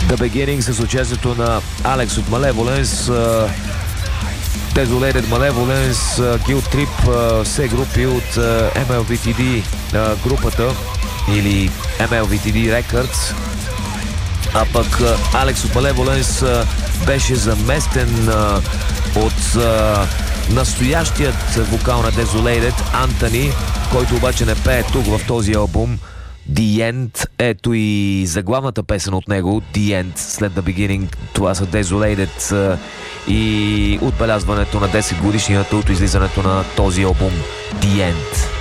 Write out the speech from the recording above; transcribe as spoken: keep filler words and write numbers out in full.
The Beginning с участието на Алекс от Malevolence, Desolated Malevolence, Guilt Trip, все групи от Ем Ел Ви Ти Ди групата или Ем Ел Ви Ти Ди Records. А пък Алекс от Malevolence беше заместен от настоящият вокал на Desolated, Антони, който обаче не пее тук в този албум. The End, ето и заглавната песен от него, The End, след The Beginning. Това са Desolated и отбелязването на десет годишнината от излизането на този албум, The End.